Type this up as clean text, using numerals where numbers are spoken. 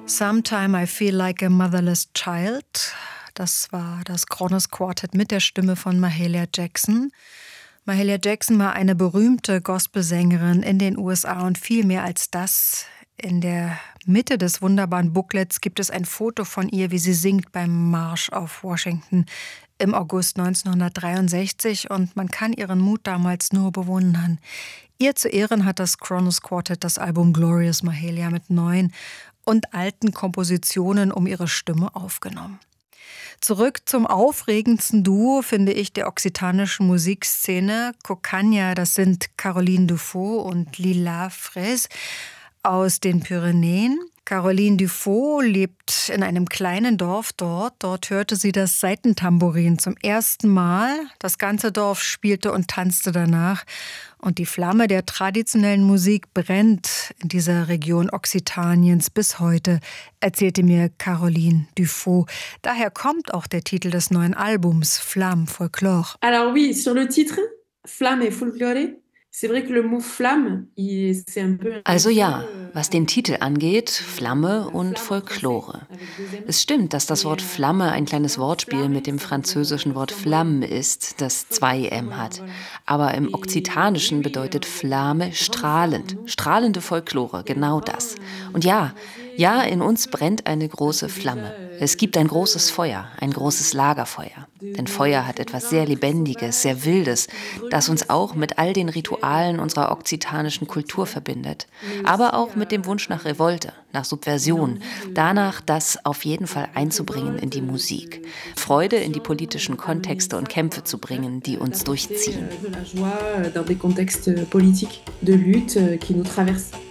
Sometime I Feel Like a Motherless Child. Das war das Kronos Quartet mit der Stimme von Mahalia Jackson. Mahalia Jackson war eine berühmte Gospelsängerin in den USA und viel mehr als das. In der Mitte des wunderbaren Booklets gibt es ein Foto von ihr, wie sie singt beim Marsch auf Washington im August 1963 und man kann ihren Mut damals nur bewundern. Ihr zu Ehren hat das Kronos Quartet das Album Glorious Mahalia mit neuen und alten Kompositionen um ihre Stimme aufgenommen. Zurück zum aufregendsten Duo, finde ich, der okzitanischen Musikszene. Cocagne, das sind Caroline Dufaux und Lila Fraisse aus den Pyrenäen. Caroline Dufaux lebt in einem kleinen Dorf dort. Dort hörte sie das Saitentambourin zum ersten Mal. Das ganze Dorf spielte und tanzte danach. Und die Flamme der traditionellen Musik brennt in dieser Region Okzitaniens bis heute, erzählte mir Caroline Dufaux. Daher kommt auch der Titel des neuen Albums, Flamme Folklore. Alors oui, sur le titre, Flamme et Folklore, c'est vrai que le mot flamme, c'est un peu... Also ja, was den Titel angeht, Flamme und Folklore. Es stimmt, dass das Wort Flamme ein kleines Wortspiel mit dem französischen Wort Flamme ist, das 2 M hat. Aber im Okzitanischen bedeutet Flamme strahlend, strahlende Folklore, genau das. Und ja, in uns brennt eine große Flamme. Es gibt ein großes Feuer, ein großes Lagerfeuer. Denn Feuer hat etwas sehr Lebendiges, sehr Wildes, das uns auch mit all den Ritualen unserer okzitanischen Kultur verbindet. Aber auch mit dem Wunsch nach Revolte, nach Subversion, danach, das auf jeden Fall einzubringen in die Musik. Freude in die politischen Kontexte und Kämpfe zu bringen, die uns durchziehen. Dans des contextes politiques de lutte qui nous traversent.